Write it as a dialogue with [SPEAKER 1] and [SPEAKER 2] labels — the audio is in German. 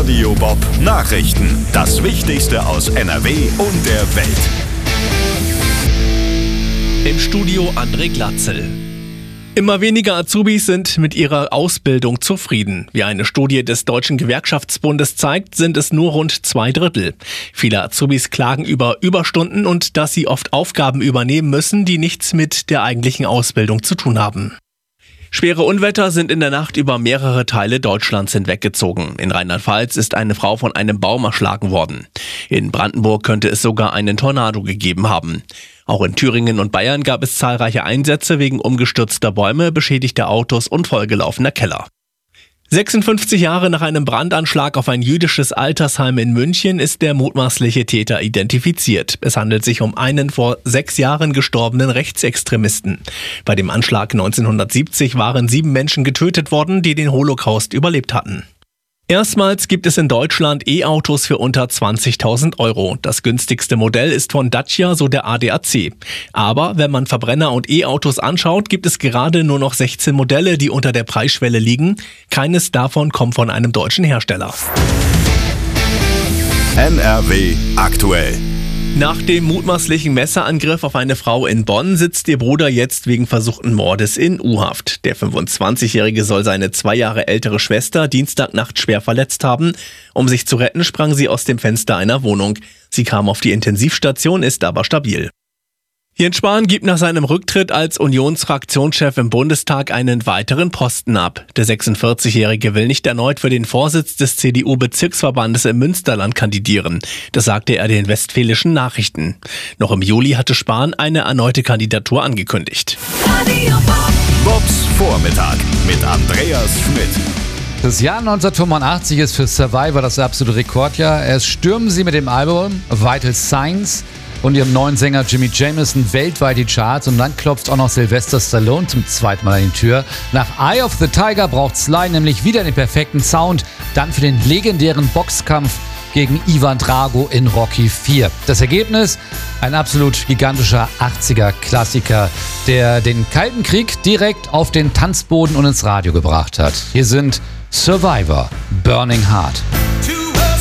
[SPEAKER 1] Radio Bob Nachrichten. Das Wichtigste aus NRW und der Welt.
[SPEAKER 2] Im Studio André Glatzel. Immer weniger Azubis sind mit ihrer Ausbildung zufrieden. Wie eine Studie des Deutschen Gewerkschaftsbundes zeigt, sind es nur rund 2/3. Viele Azubis klagen über Überstunden und dass sie oft Aufgaben übernehmen müssen, die nichts mit der eigentlichen Ausbildung zu tun haben. Schwere Unwetter sind in der Nacht über mehrere Teile Deutschlands hinweggezogen. In Rheinland-Pfalz ist eine Frau von einem Baum erschlagen worden. In Brandenburg könnte es sogar einen Tornado gegeben haben. Auch in Thüringen und Bayern gab es zahlreiche Einsätze wegen umgestürzter Bäume, beschädigter Autos und vollgelaufener Keller. 56 Jahre nach einem Brandanschlag auf ein jüdisches Altersheim in München ist der mutmaßliche Täter identifiziert. Es handelt sich um einen vor 6 Jahren gestorbenen Rechtsextremisten. Bei dem Anschlag 1970 waren 7 Menschen getötet worden, die den Holocaust überlebt hatten. Erstmals gibt es in Deutschland E-Autos für unter 20.000 Euro. Das günstigste Modell ist von Dacia, so der ADAC. Aber wenn man Verbrenner- und E-Autos anschaut, gibt es gerade nur noch 16 Modelle, die unter der Preisschwelle liegen. Keines davon kommt von einem deutschen Hersteller.
[SPEAKER 1] NRW aktuell.
[SPEAKER 2] Nach dem mutmaßlichen Messerangriff auf eine Frau in Bonn sitzt ihr Bruder jetzt wegen versuchten Mordes in U-Haft. Der 25-Jährige soll seine 2 Jahre ältere Schwester Dienstagnacht schwer verletzt haben. Um sich zu retten, sprang sie aus dem Fenster einer Wohnung. Sie kam auf die Intensivstation, ist aber stabil. Jens Spahn gibt nach seinem Rücktritt als Unionsfraktionschef im Bundestag einen weiteren Posten ab. Der 46-Jährige will nicht erneut für den Vorsitz des CDU-Bezirksverbandes im Münsterland kandidieren. Das sagte er den Westfälischen Nachrichten. Noch im Juli hatte Spahn eine erneute Kandidatur angekündigt.
[SPEAKER 1] Bobs Vormittag mit Andreas Schmidt.
[SPEAKER 3] Das Jahr 1985 ist für Survivor das absolute Rekordjahr. Erst stürmen sie mit dem Album Vital Signs und ihrem neuen Sänger Jimmy Jamison weltweit die Charts und dann klopft auch noch Sylvester Stallone zum 2. Mal an die Tür. Nach Eye of the Tiger braucht Sly nämlich wieder den perfekten Sound, dann für den legendären Boxkampf gegen Ivan Drago in Rocky IV. Das Ergebnis? Ein absolut gigantischer 80er-Klassiker, der den Kalten Krieg direkt auf den Tanzboden und ins Radio gebracht hat. Hier sind Survivor, Burning Heart.